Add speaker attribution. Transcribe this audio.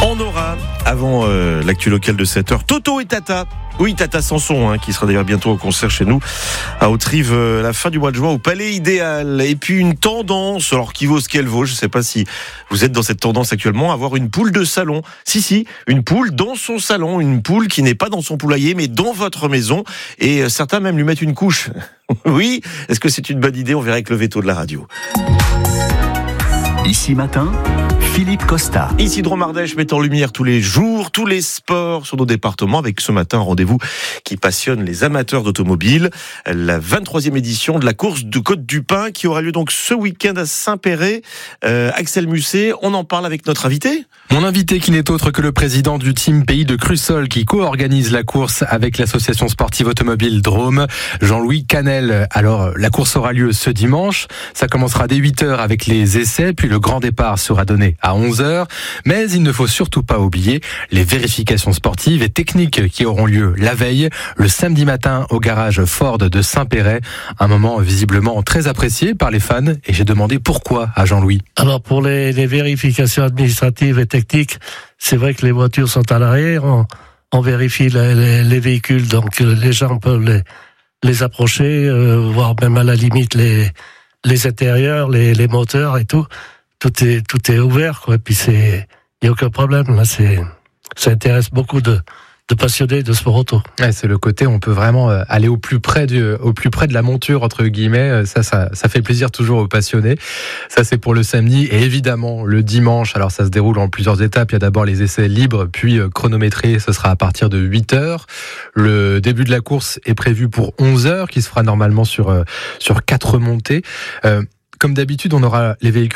Speaker 1: On aura, avant l'actu locale de 7h, Toto et Tata. Oui, Tata Sanson, qui sera d'ailleurs bientôt au concert chez nous à Autrive, la fin du mois de juin au Palais Idéal. Et puis une tendance, alors qui vaut ce qu'elle vaut, je ne sais pas si vous êtes dans cette tendance actuellement, avoir une poule de salon. Si, une poule dans son salon, une poule qui n'est pas dans son poulailler, mais dans votre maison. Et certains même lui mettent une couche. Oui, est-ce que c'est une bonne idée? On verra avec le veto de la radio.
Speaker 2: Ici matin, Philippe Costa.
Speaker 1: Ici Dromardèche met en lumière tous les jours, tous les sports sur nos départements, avec ce matin un rendez-vous qui passionne les amateurs d'automobile. La 23e édition de la course de Côte du Pin qui aura lieu donc ce week-end à Saint-Péret. Axel Musset, on en parle avec notre invité.
Speaker 3: Mon invité qui n'est autre que le président du team Pays de Crussol qui co-organise la course avec l'association sportive automobile Drôme, Jean-Louis Canel. Alors, la course aura lieu ce dimanche. Ça commencera dès 8h avec les essais, puis le grand départ sera donné à 11h. Mais il ne faut surtout pas oublier les vérifications sportives et techniques qui auront lieu la veille, le samedi matin au garage Ford de Saint-Péret. Un moment visiblement très apprécié par les fans. Et j'ai demandé pourquoi à Jean-Louis.
Speaker 4: Alors, pour les vérifications administratives et techniques, c'est vrai que les voitures sont à l'arrière. On vérifie les véhicules, donc les gens peuvent les approcher, voire même à la limite les intérieurs, les moteurs et tout. Tout est ouvert, quoi. Et puis il y a aucun problème. Là, ça intéresse beaucoup de passionnés de sport auto.
Speaker 3: Ouais, c'est le côté, on peut vraiment aller au plus près de la monture, entre guillemets. Ça fait plaisir toujours aux passionnés. Ça, c'est pour le samedi. Et évidemment, le dimanche, alors ça se déroule en plusieurs étapes. Il y a d'abord les essais libres, puis chronométrés. Ce sera à partir de 8h. Le début de la course est prévu pour 11h, qui se fera normalement sur 4 montées. Comme d'habitude, on aura les véhicules